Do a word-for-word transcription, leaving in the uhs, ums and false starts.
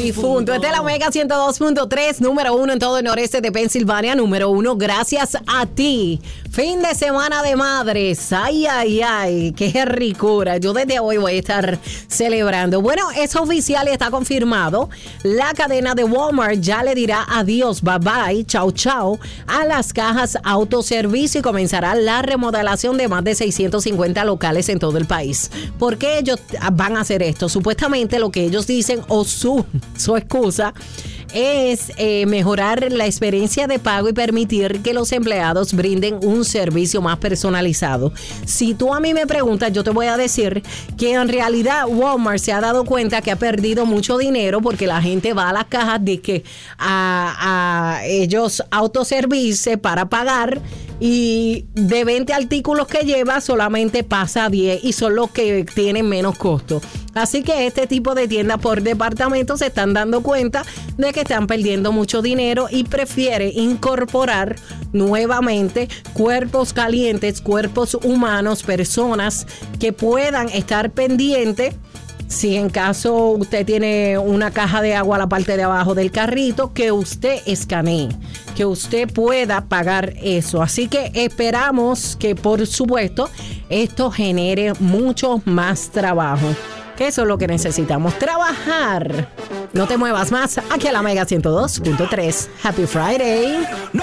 difunto. Esta es la Mega ciento dos punto tres, número uno en todo el noreste de Pensilvania, número uno gracias a ti. Fin de semana de madres. Ay, ay, ay, qué ricura. Yo desde hoy voy a estar celebrando. Bueno, es oficial y está confirmado. La cadena de Walmart ya le dirá adiós, bye bye, chao, chao, a las cajas autoservicio y comenzará la remodelación de más de seiscientos cincuenta locales en todo el país. ¿Por qué ellos van a hacer esto? Supuestamente lo que ellos dicen o su, su excusa es eh, mejorar la experiencia de pago y permitir que los empleados brinden un servicio más personalizado. Si tú a mí me preguntas, yo te voy a decir que en realidad Walmart se ha dado cuenta que ha perdido mucho dinero porque la gente va a las cajas de que a, a ellos autoservice para pagar y de veinte artículos que lleva solamente pasa diez y son los que tienen menos costo. Así que este tipo de tiendas por departamento se están dando cuenta de que están perdiendo mucho dinero y prefiere incorporar nuevamente cuerpos calientes, cuerpos humanos, personas que puedan estar pendientes. Si en caso usted tiene una caja de agua a la parte de abajo del carrito, que usted escanee, que usted pueda pagar eso. Así que esperamos que, por supuesto, esto genere mucho más trabajo. Que eso es lo que necesitamos, trabajar. No te muevas más, aquí a la Mega ciento dos punto tres. Happy Friday.